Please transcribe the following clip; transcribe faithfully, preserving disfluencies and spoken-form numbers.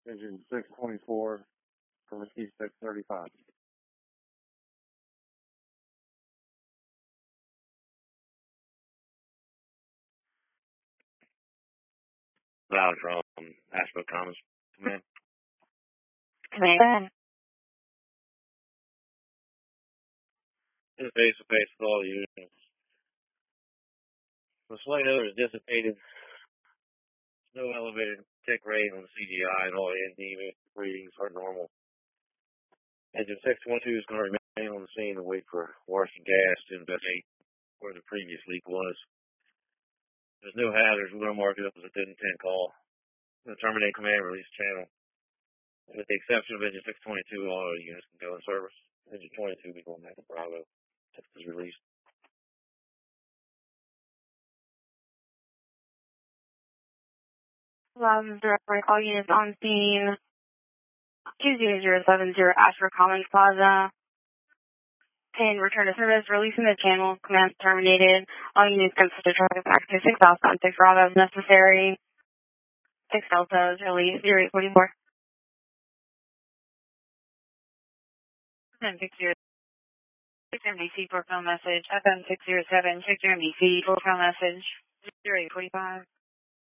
Engine six twenty-four from T six thirty-five. Loud from Asheville Commons. Command. Command. Just face to face with all the units. The slate odor is dissipated. No elevated tick rate on the C G I and all the N D readings are normal. Engine six twelve is going to remain on the scene and wait for washing gas to investigate where the previous leak was. There's no hazards. We're going to mark it up as a ten ten call. We're going to terminate command release channel. With the exception of engine six twenty-two, all other units can go in service. Engine twenty-two will be going back to Bravo. Text is released. Loud direct recall units on scene. two zero zero seven zero Ashford Commons Plaza. And return to service, releasing the channel. Command terminated. All units can switch to traffic back to six Alpha and six Bravo as necessary. six Delta is released. zero eight forty-four. six zero six M D C profile message. F M six zero seven, six M D C profile message. zero eight forty-five.